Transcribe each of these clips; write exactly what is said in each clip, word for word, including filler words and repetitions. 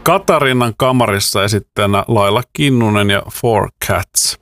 Katarinan kamarissa esittäjänä Laila Kinnunen ja Four Cats.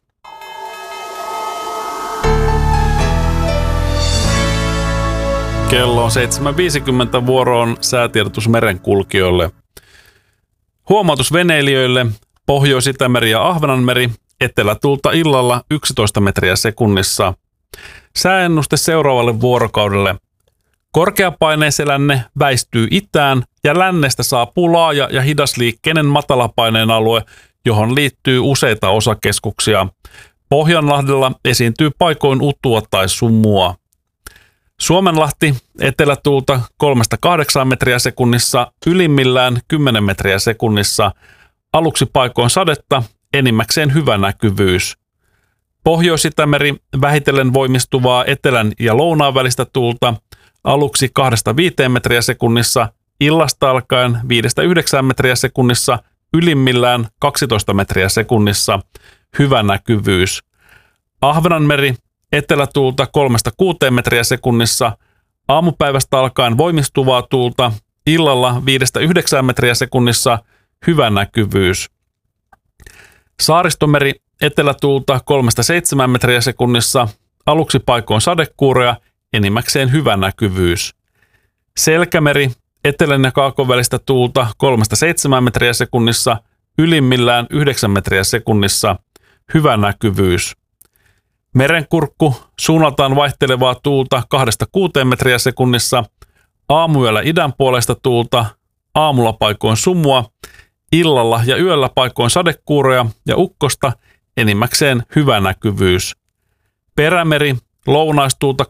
Kello on seitsemän viisikymmentä, vuoroon säätiedotus merenkulkijoille. Huomautus veneilijöille: Pohjois-Itämeri ja Ahvenanmeri, etelätuulta illalla yksitoista metriä sekunnissa. Sääennuste seuraavalle vuorokaudelle. Korkeapaineiselänne väistyy itään ja lännestä saapuu laaja ja hidasliikkeinen matalapaineen alue, johon liittyy useita osakeskuksia. Pohjanlahdella esiintyy paikoin utua tai sumua. Suomenlahti etelätuulta kolmesta kahdeksaan metriä sekunnissa, ylimmillään kymmenen metriä sekunnissa. Aluksi paikoin sadetta, enimmäkseen hyvä näkyvyys. Pohjois-Itämeri vähitellen voimistuvaa etelän ja lounaan välistä tuulta, aluksi kahdesta viiteen metriä sekunnissa, illasta alkaen viidestä yhdeksään metriä sekunnissa, ylimmillään kaksitoista metriä sekunnissa, hyvä näkyvyys. Ahvenanmeri etelätuulta kolmesta kuuteen metriä sekunnissa, aamupäivästä alkaen voimistuvaa tuulta, illalla viidestä yhdeksään metriä sekunnissa, hyvä näkyvyys. Saaristomeri etelätuulta kolmesta seitsemään metriä sekunnissa, aluksi paikoin sadekuuroja, enimmäkseen hyvä näkyvyys. Selkämeri etelän ja kaakon välistä tuulta kolmesta seitsemään metriä sekunnissa, ylimmillään yhdeksän metriä sekunnissa, hyvä näkyvyys. Merenkurkku suunnaltaan vaihtelevaa tuulta kahdesta kuuteen metriä sekunnissa, aamuyöllä idän puolesta tuulta, aamulla paikoin sumua, illalla ja yöllä paikoin sadekuuroja ja ukkosta, enimmäkseen hyvä näkyvyys. Perämeri lounaistuulta